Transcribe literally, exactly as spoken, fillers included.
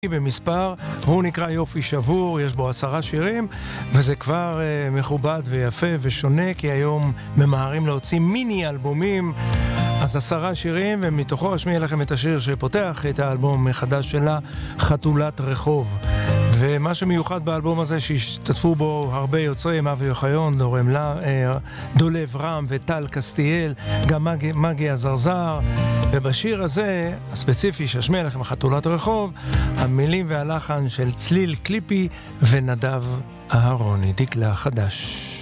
במספר, הוא נקרא יופי שבור, יש בו עשרה שירים, וזה כבר uh, מכובד ויפה ושונה, כי היום ממהרים להוציא מיני אלבומים, אז עשרה שירים, ומתוכו אשמיע לכם את השיר שפותח את האלבום מחדש שלה, חתולת רחוב. ומה שמיוחד באלבום הזה שהשתתפו בו הרבה יוצרים, אבי יוחיון, דורם לה, דולב רם וטל קסטיאל, גם מגי, מגי הזרזר. ובשיר הזה, הספציפי שאשמיע לכם חתולת רחוב, המילים והלחן של צליל קליפי ונדב אהרוני, דקלה חדש.